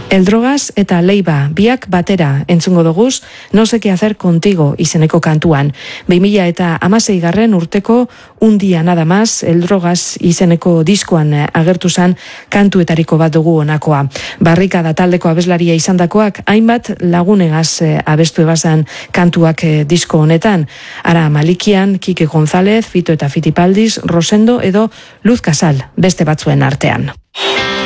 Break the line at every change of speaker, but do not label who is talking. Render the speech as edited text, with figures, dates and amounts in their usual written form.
El Drogas eta Leiva biak batera entzungo doguz, no sé qué hacer contigo izeneko kantuan. 2016 urteko Un día nada más, El Drogas izeneko diskoan agertu zan kantuetariko bat dugu honakoa. Barrikada taldeko abeslaria izandakoak hainbat lagunegaz abestu ebazan kantuak disko honetan. Ara Malikian, Kike González, Fito eta Fitipaldiz, Rosendo edo Luz Casal beste batzuen artean.